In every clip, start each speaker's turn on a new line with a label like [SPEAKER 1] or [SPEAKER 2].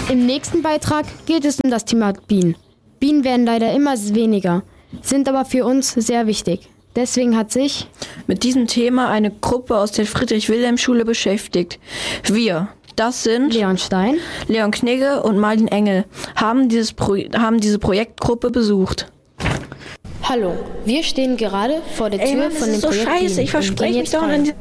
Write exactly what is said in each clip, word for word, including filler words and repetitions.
[SPEAKER 1] Im nächsten Beitrag geht es um das Thema Bienen. Bienen werden leider immer weniger, sind aber für uns sehr wichtig. Deswegen hat sich
[SPEAKER 2] mit diesem Thema eine Gruppe aus der Friedrich-Wilhelm-Schule beschäftigt. Wir, das sind
[SPEAKER 1] Leon Stein,
[SPEAKER 2] Leon Knigge und Marlin Engel, haben, dieses Pro- haben diese Projektgruppe besucht.
[SPEAKER 1] Hallo, wir stehen gerade vor der Tür
[SPEAKER 2] Ey, Mann, das
[SPEAKER 1] von dem
[SPEAKER 2] ist so
[SPEAKER 1] Projekt
[SPEAKER 2] scheiße,
[SPEAKER 1] Bienen
[SPEAKER 2] ich verspreche
[SPEAKER 1] und gehen
[SPEAKER 2] mich
[SPEAKER 1] jetzt
[SPEAKER 2] doch
[SPEAKER 1] rein.
[SPEAKER 2] an die...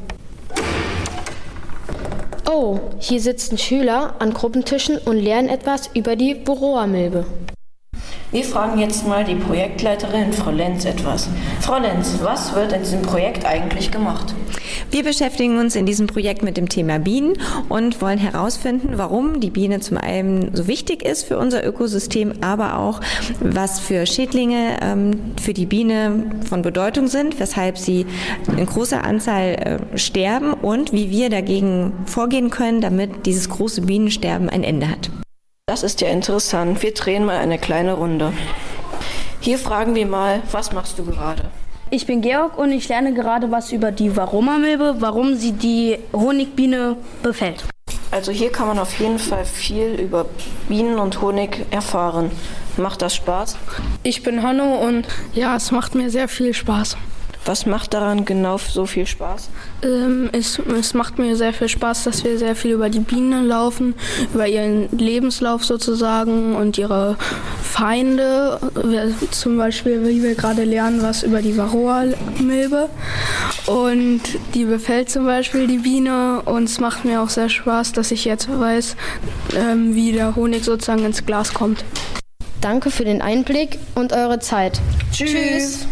[SPEAKER 1] Oh, hier sitzen Schüler an Gruppentischen und lernen etwas über die Varroa-Milbe.
[SPEAKER 2] Wir fragen jetzt mal die Projektleiterin Frau Lenz etwas. Frau Lenz, was wird in diesem Projekt eigentlich gemacht?
[SPEAKER 3] Wir beschäftigen uns in diesem Projekt mit dem Thema Bienen und wollen herausfinden, warum die Biene zum einen so wichtig ist für unser Ökosystem, aber auch, was für Schädlinge ähm, für die Biene von Bedeutung sind, weshalb sie in großer Anzahl äh, sterben und wie wir dagegen vorgehen können, damit dieses große Bienensterben ein Ende hat.
[SPEAKER 2] Das ist ja interessant. Wir drehen mal eine kleine Runde. Hier fragen wir mal, was machst du gerade?
[SPEAKER 4] Ich bin Georg und ich lerne gerade was über die Varroa-Milbe, warum sie die Honigbiene befällt.
[SPEAKER 2] Also hier kann man auf jeden Fall viel über Bienen und Honig erfahren. Macht das Spaß?
[SPEAKER 5] Ich bin Hanno und ja, es macht mir sehr viel Spaß.
[SPEAKER 2] Was macht daran genau so viel Spaß?
[SPEAKER 5] Ähm, es, es macht mir sehr viel Spaß, dass wir sehr viel über die Bienen laufen, über ihren Lebenslauf sozusagen und ihre Feinde. Wir, zum Beispiel, wie wir gerade lernen, was über die Varroa-Milbe. Und die befällt zum Beispiel die Biene. Und es macht mir auch sehr Spaß, dass ich jetzt weiß, ähm, wie der Honig sozusagen ins Glas kommt.
[SPEAKER 1] Danke für den Einblick und eure Zeit.
[SPEAKER 2] Tschüss!
[SPEAKER 1] Tschüss.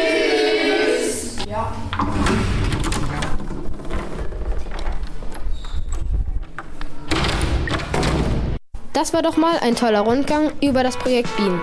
[SPEAKER 2] Ja.
[SPEAKER 1] Das war doch mal ein toller Rundgang über das Projekt Bienen.